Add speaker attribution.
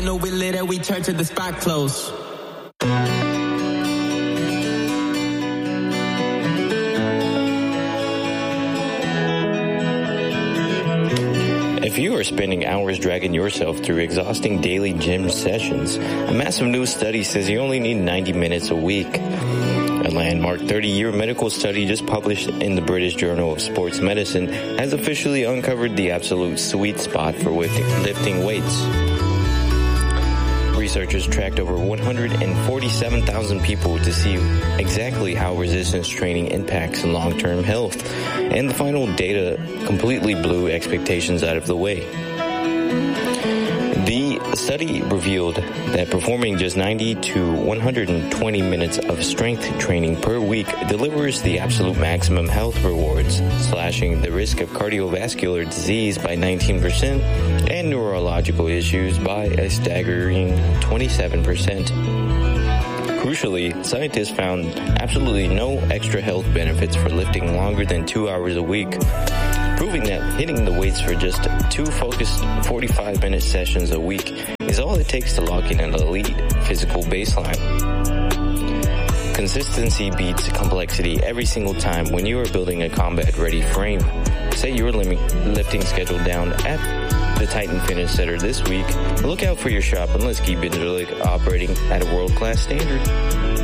Speaker 1: know we lit and we turn to the spot close.
Speaker 2: If you are spending hours dragging yourself through exhausting daily gym sessions, a massive new study says you only need 90 minutes a week. A landmark 30-year medical study just published in the British Journal of Sports Medicine has officially uncovered the absolute sweet spot for lifting weights. Researchers tracked over 147,000 people to see exactly how resistance training impacts long-term health, and the final data completely blew expectations out of the way. The study revealed that performing just 90 to 120 minutes of strength training per week delivers the absolute maximum health rewards, slashing the risk of cardiovascular disease by 19% and neurological issues by a staggering 27%. Crucially, scientists found absolutely no extra health benefits for lifting longer than 2 hours a week, proving that hitting the weights for just 2 focused 45-minute sessions a week is all it takes to lock in an elite physical baseline. Consistency beats complexity every single time when you are building a combat-ready frame. Set your lifting schedule down at the Titan Fitness Center this week. Look out for your shop and let's keep Interlick operating at a world-class standard.